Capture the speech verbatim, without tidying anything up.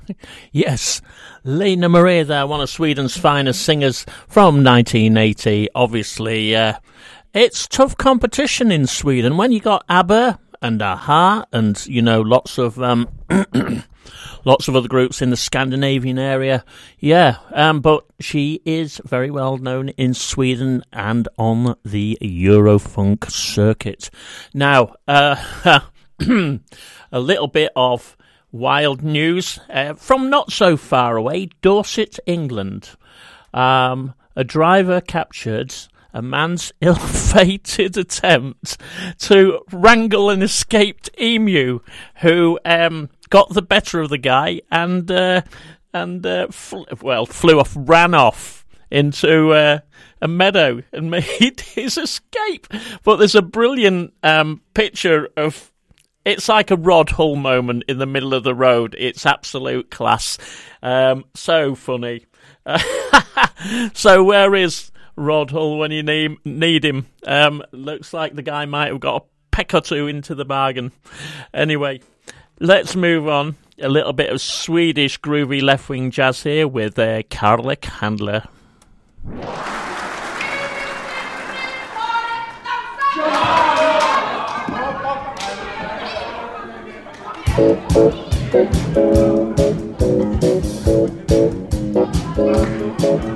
Yes, Lena Maria there, one of Sweden's finest singers from nineteen eighty. Obviously, uh, it's tough competition in Sweden when you got ABBA and AHA and, you know, lots of um, lots of other groups in the Scandinavian area. Yeah, um, but she is very well known in Sweden and on the Eurofunk circuit. Now, uh, a little bit of wild news uh, from not so far away, Dorset, England. Um, a driver captured a man's ill-fated attempt to wrangle an escaped emu who um, got the better of the guy and, uh, and uh, fl- well, flew off, ran off into uh, a meadow and made his escape. But there's a brilliant um, picture of it's like a Rod Hull moment in the middle of the road. It's absolute class. Um, so funny. So where is Rod Hull when you need, need him? Um, looks like the guy might have got a peck or two into the bargain. Anyway, let's move on. A little bit of Swedish groovy left-wing jazz here with uh, Karlik Handler.